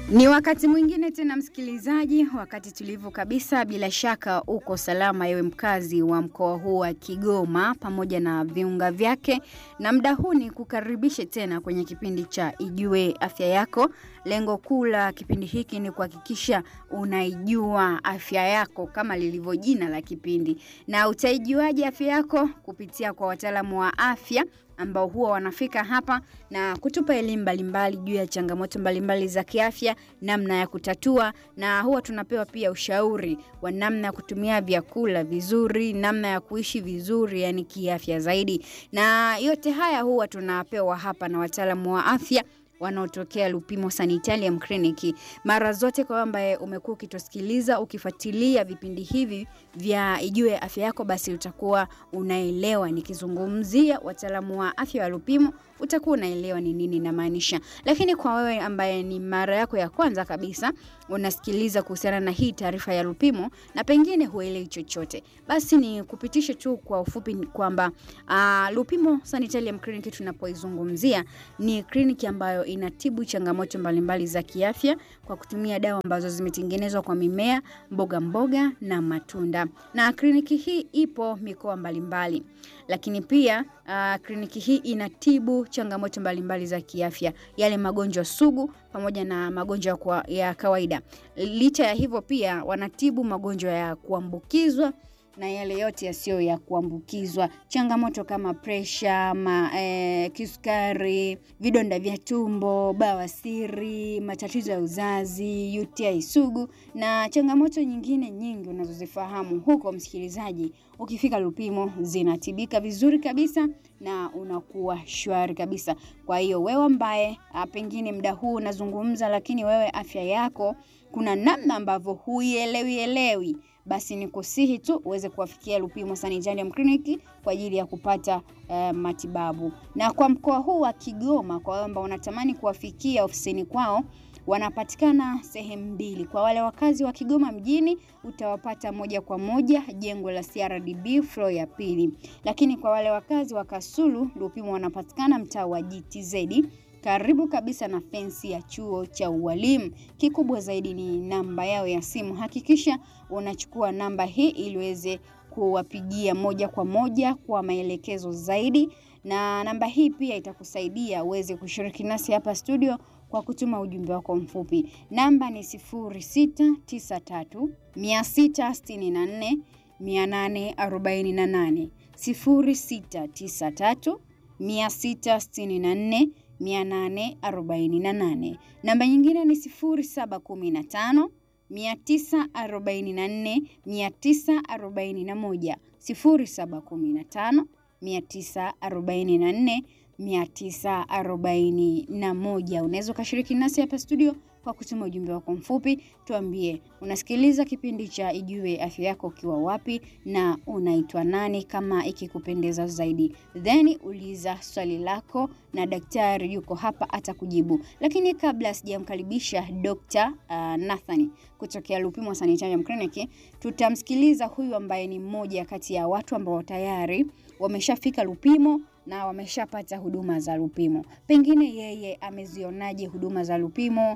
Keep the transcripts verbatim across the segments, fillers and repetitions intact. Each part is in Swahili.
Ni wakati mwingine tena msikilizaji, wakati tulivu kabisa, bila shaka uko salama ewe mkazi wa mkoa huu wa Kigoma pamoja na viunga vyake, na muda huu ni kukaribishe tena kwenye kipindi cha Ijue Afya Yako. Lengo kuu la kipindi hiki ni kuhakikisha unaijua afya yako kama lilivyo jina la kipindi. Na utaijuaje afya yako? Kupitia kwa wataalamu wa afya ambao huwa wanafika hapa na kutupa elimu mbalimbali juu ya changamoto mbalimbali za kiafya, namna ya kutatua, na huwa tunapewa pia ushauri wa namna ya kutumia vyakula vizuri, namna ya kuishi vizuri, yani kiafya zaidi. Na yote haya huwa tunapewa hapa na wataalamu wa afya wanaotokea Lupimo Sanitarium Clinic. Mara zote kwa ambaye umekuwa ukitusikiliza, ukifuatilia vipindi hivi vya Ijue Afya Yako, basi utakuwa unaelewa nikizungumzia wataalamu wa afya wa Lupimo, utakuwa unaelewa ni nini na maanisha. Lakini kwa wewe ambaye ni mara yako ya kwanza kabisa unasikiliza kuhusiana na hii taarifa ya Lupimo na pengine huelewi chochote, basi ni kupitishe tu kwa ufupi kwamba uh, Lupimo Sanitarium Clinic tunapoizungumzia ni kliniki ambayo inatibu changamoto mbalimbali za kiafya kwa kutumia dawa ambazo zimetengenezwa kwa mimea, mboga mboga na matunda. Na kliniki hii ipo mikoa mbalimbali. Lakini pia uh, kliniki hii inatibu changamoto mbalimbali za kiafya, yale magonjwa sugu pamoja na magonjwa kwa, ya kawaida. Licha ya hivyo pia wanatibu magonjwa ya kuambukizwa na yale yote yasiyo ya kuambukizwa, changamoto kama pressure, ma, eh, kisukari, vidonda vya tumbo, bawasiri, matatizo ya uzazi, U T I sugu na changamoto nyingine nyingi unazozifahamu huko msikilizaji. Ukifika Lupimo zinatibika vizuri kabisa na unakuwa shwari kabisa. Kwa hiyo wewe ambaye pengine muda huu unazungumza, lakini wewe afya yako kuna namna ambavyo huielewi elewi, basi nikusihi tu uweze kuwafikia Lupimo Sanitarium Clinic kwa ajili ya kupata uh, matibabu. Na kwa mkoa huu wa Kigoma, kwa wale ambao wanatamani kuwafikia ofisini kwao, wanapatikana sehemu mbili. Kwa wale wakazi wa Kigoma mjini utawapata moja kwa moja jengo la C R D B floor ya pili. Lakini kwa wale wakazi wa Kasulu, Lupimo wanapatikana mtaa wa G T Z karibu kabisa na fensi ya chuo cha ualimu. Kikubwa zaidi ni namba yao ya simu. Hakikisha unachukua namba hii ili uweze kuwapigia moja kwa moja kwa maelekezo zaidi, na namba hii pia itakusaidia uweze kushiriki nasi hapa studio kwa kutuma ujumbe wako mfupi. Namba ni sifuri sita tisa tatu sita sita nne nane nane arobaini na nane sifuri sita tisa tatu sita sita nne nane nane arobaini na nane. Namba nyingine ni sifuri saba kumi tano tisa arobaini na nne tisa arobaini na moja sifuri saba kumi tano tisa arobaini na nne tisa arobaini na moja. Unaweza kushiriki nasi hapa studio kwa kutuma ujumbe wako mfupi. Tuambie unasikiliza kipindi cha Ijue Afya Yako ukiwa wapi na unaitwa nani kama ikikupendeza zaidi. Then uliza swali lako na daktari yuko hapa atakujibu. Lakini kabla sijamkaribisha Doctor uh, Nathan kutokea Lupimo Sanitarium Clinic, tutamsikiliza huyu ambaye ni mmoja kati ya watu ambao tayari wameshafika Lupimo na wameshapata huduma za Lupimo. Pengine yeye amezionaje huduma za Lupimo,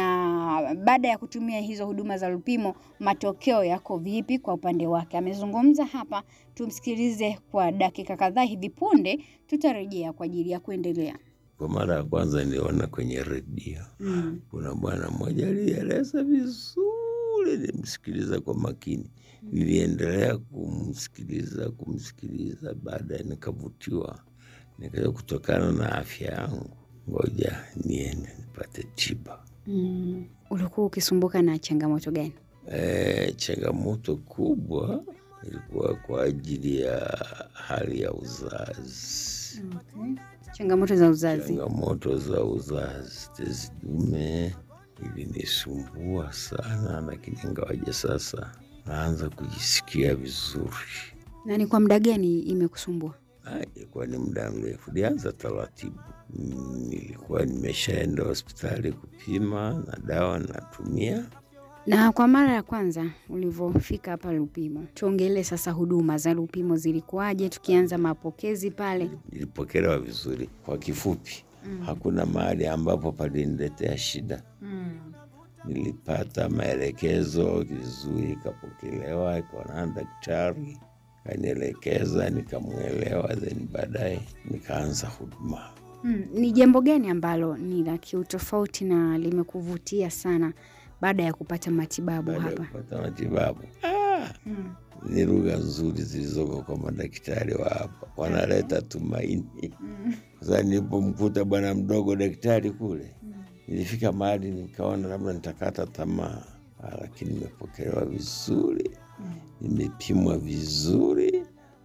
na baada ya kutumia hizo huduma za Lupimo matokeo yako vipi kwa upande wake. Amezungumza hapa, tumsikilize kwa dakika kadhaa hivi punde tutarejea kwa ajili ya kuendelea. Kwa mara ya kwanza niliona kwenye redio. Mm. Kuna bwana mmoja alieleza vizuri, nilimsikiliza kwa makini. Mm. Niliendelea kumsikiliza kumsikiliza baadaye nikavutiwa. Nikaja kutokana na afya yangu, ngoja niende nipate tiba. Mm. Ulikuwa ukisumbuka na changamoto gani? Eh, changamoto kubwa ilikuwa kwa ajili ya hali ya uzazi. Okay. Changamoto za uzazi. Changamoto za uzazi, tezi dume ilinisumbua sana, lakini ingawaje sasa naanza kujisikia vizuri. Na ni kwa muda gani imekusumbua? Ah, ilikuwa ni muda mrefu. Nilianza taratibu. Nilikuwa nimeshaenda hospitali kupima na dawa natumia. Na kwa mara ya kwanza ulivofika hapa Lupimo, tuongelee sasa huduma za Lupimo zilikuwaje, tukianza mapokezi pale? Nilipokelewa vizuri. Kwa kifupi, mm. hakuna mahali ambapo paliniletea shida. Mm. Nilipata maelekezo vizuri, kapokelewa, ikaona daktari, kanielekeza, nikamuelewa, then baadaye nikaanza huduma. Mm, ni jambo gani ambalo ni la kiutofauti na limekuvutia sana baada ya kupata matibabu baada hapa? ya kupata matibabu. Ah, Mm. ni lugha nzuri zilizoko kwa madaktari wa hapa. Wanaleta tumaini. Mm. Sasa nilipomkuta bwana mdogo daktari kule, nilifika mahali nikaona labda nitakata tamaa, lakini nimepokelewa vizuri, nimepimwa vizuri,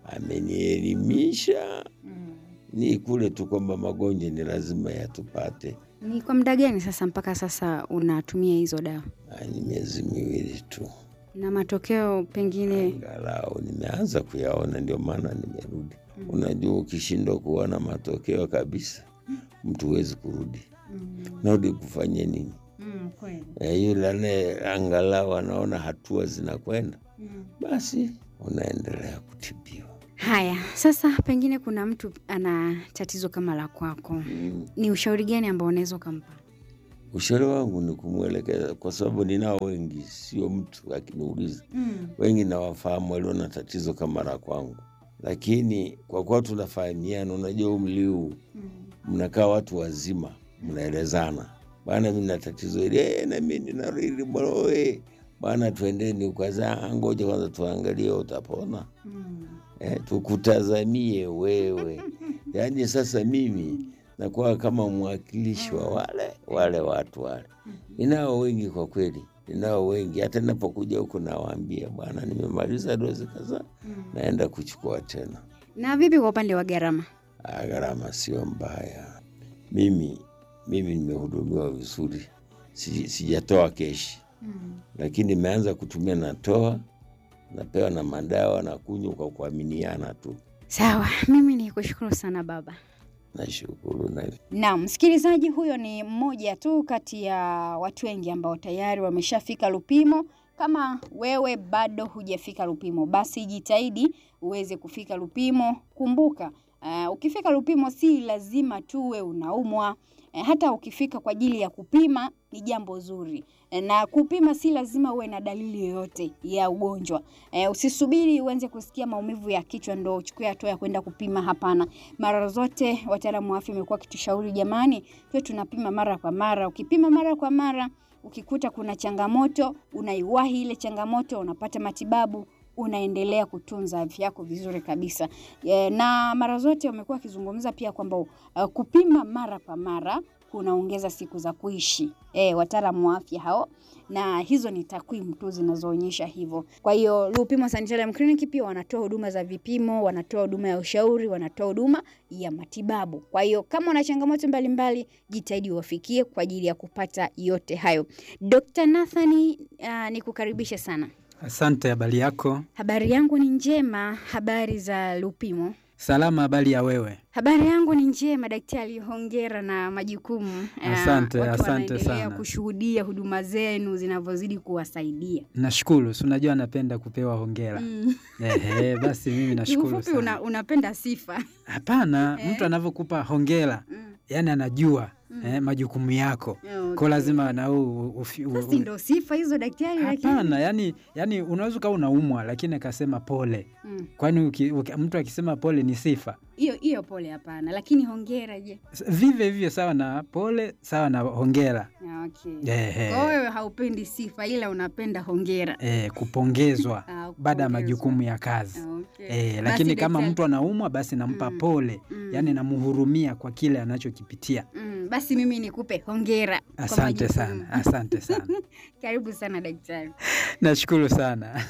amenielimisha. Mm. Ni kule tu kwamba magonjwa ni lazima yatupate. Ni kwa muda gani sasa mpaka sasa unatumia hizo dawa? Ah, ni miezi miwili tu. Na matokeo pengine? Angalau nimeanza kuyaona, ndio maana nimerudi. Mm. Unajua ukishindwa kuona matokeo kabisa, mtu huwezi kurudi. Mm. Narudi kufanya nini? Mm, kweli. E, yule ane angalau anaona hatua zinakwenda. Mm. Basi unaendelea kutibiwa. Haya, sasa pengine kuna mtu ana tatizo kama la kwako. Mm. Ni ushauri gani ambao unaweza kumpa? Ushauri wangu ni kumuelekeza, kwa sababu ninao wengi, sio mtu akiniuliza. Mm. Wengi nawafahamu walio na tatizo kama la kwangu. Lakini kwa kuwa tunafahamiana, unajua umri huu, mnakaa watu wazima, mnaelezana. Bwana mimi na tatizo ile, na mimi nina rili bwana wewe. Bwana twendeni ukaza, ngoja kwanza tuangalie utapona. Mm. Eh, tukutazamie wewe. Yaani sasa mimi nakuwa kama mwakilishi wa wale wale watu wale. Ninao wengi kwa kweli. Ninao wengi, hata ninapokuja huko nawaambia bwana nimemaliza dozi kadhaa, naenda kuchukua tena. Na vipi kwa upande wa gharama? Ah, gharama sio mbaya. Mimi mimi nimehudumiwa vizuri. Si, sijatoa keshi. Mm. Lakini nimeanza kutumia, natoa, napewa na madawa na kunywa kwa kuaminiana tu. Sawa, mimi nikushukuru sana baba. Nashukuru na. Na msikilizaji, huyo ni mmoja tu kati ya watu wengi ambao tayari wameshafika Lupimo. Kama wewe bado hujafika Lupimo, basi jitahidi uweze kufika Lupimo. Kumbuka, uh, ukifika Lupimo si lazima tuwe unaumwa. Uh, hata ukifika kwa ajili ya kupima ni jambo zuri. Uh, na kupima si lazima uwe na dalili yoyote ya ugonjwa. Uh, usisubiri uanze kusikia maumivu ya kichwa ndo uchukue hatua ya kwenda kupima, hapana. Mara zote wataalamu wa afya wamekuwa kitushauri, jamani, tuwe tunapima mara kwa mara. Ukipima mara kwa mara, ukikuta kuna changamoto, unaiwahi ile changamoto, unapata matibabu, unaendelea kutunza afya yako vizuri kabisa. E, na mara zote wamekuwa kizungumza pia kwamba uh, kupima mara kwa mara kunaongeza siku za kuishi. Eh, wataalamu wa afya hao, na hizo ni takwimu tu zinazoonyesha hivyo. Kwa hiyo Lupimo Sanitarium Clinic pia wanatoa huduma za vipimo, wanatoa huduma ya ushauri, wanatoa huduma ya matibabu. Kwa hiyo kama una changamoto mbalimbali, jitahidi uwafikie kwa ajili ya kupata yote hayo. Doctor Nathani, uh, nikukaribisha sana. Asante, habari yako? Habari yangu ni njema. Habari za Lupimo? Salama, habari ya wewe? Habari yangu ni njema daktari, hongera na majukumu. Asante, uh, asante sana. Kushuhudia huduma zenu zinavyozidi kuwasaidia. Nashukuru, si unajua napenda kupewa hongera. Mm. Ehe, basi mimi nashukuru sana. Una, unapenda sifa? Hapana, eh, mtu anavyokupa hongera, mm, yani anajua mm. eh, majukumu yako. Okay. Kwa lazima na u, basi ndio sifa hizo daktari. Hapana, yani yani unaweza kuwa unaumwa lakini akasema pole. Mm. Kwani mtu akisema pole ni sifa? Hiyo hiyo pole hapana, lakini hongera je? Vive vivyo sawa na pole, sawa na hongera. Okay. Eh, kwa wewe haupendi sifa ila unapenda hongera. Eh, kupongezwa baada ya majukumu ya kazi. Okay. Eh, lakini basi kama mtu anaumwa basi nampa mm. pole. Mm. Yani namhurumia kwa kile anachokipitia. Mm. Basi mimi nikupe hongera. Asante sana. Asante sana. Karibu sana daktari. Nashukuru sana.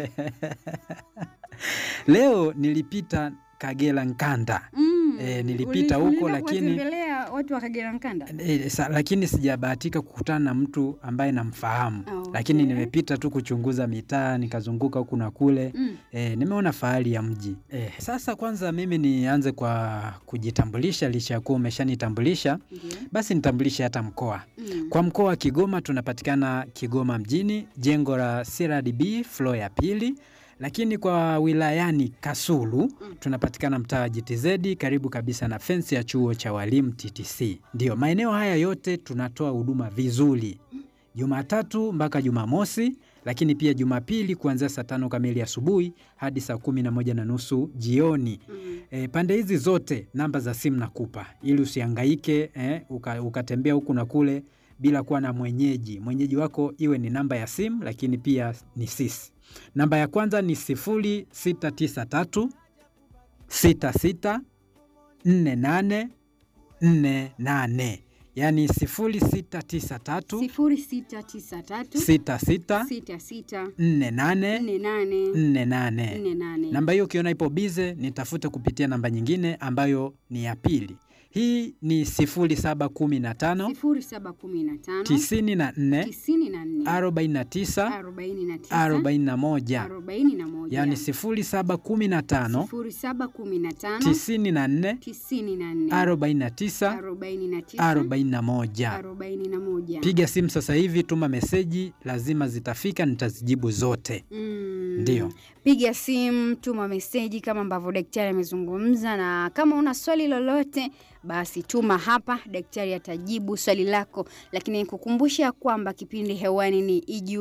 Leo nilipita Kagera Nkanda. Mm, e, nilipita huko lakini watu wa Kagera Nkanda. E, sa, lakini sijabahatika kukutana na mtu ambaye namfahamu. Okay. Lakini nimepita tu kuchunguza mitaa, nikazunguka huku na kule. Mm. E, nimeona fahari ya mji. E, sasa kwanza mimi nianze kwa kujitambulisha, licha ya kuwa umeshanitambulisha. Okay. Basi nitambulishe hata mkoa. Mm. Kwa mkoa wa Kigoma tunapatikana Kigoma mjini, jengo la C R D B floor ya pili. Lakini kwa wilayani Kasulu, mm, tunapatikana mtaa G T Z karibu kabisa na fence ya chuo cha walimu T T C. Ndio, maeneo haya yote tunatoa huduma vizuri. Jumatatu mpaka Jumamosi, lakini pia Jumapili kuanzia saa tano kamili asubuhi hadi saa kumi na moja na nusu jioni. Mm. E, pande hizi zote namba za simu nakupa ili usihangaike eh, uka, ukatembea huku na kule bila kuwa na mwenyeji. Mwenyeji wako iwe ni namba ya simu, lakini pia ni sisi. Namba ya kwanza ni sifuri sita tisa tatu sita sita nne nane nne nane. Yani sifuri sita tisa tatu sifuri sita tisa tatu sita sita sita sita nne nane nne nane nne nane. nne nane. Namba hiyo ukiona ipo bize, nitafute kupitia namba nyingine ambayo ni ya pili. Hii ni sifuri saba kumi na tano sifuri saba kumi na tano tisini na nne tisini na nne arobaini na tisa arobaini na tisa arobaini na moja. arobaini na moja. Yani sifuri saba kumi na tano sifuri saba kumi na tano tisini na nne tisini na nne arobaini na tisa arobaini na tisa arobaini na moja. arobaini na moja. Piga simu sasa hivi, tuma meseji, lazima zitafika, nitazijibu zote. Mm. Ndio. Piga simu, tuma meseji kama ambavyo daktari amezungumza, na kama una swali lolote basi tuma hapa, daktari atajibu swali lako. Lakini nikukumbusha kwamba kipindi hewani ni Ijue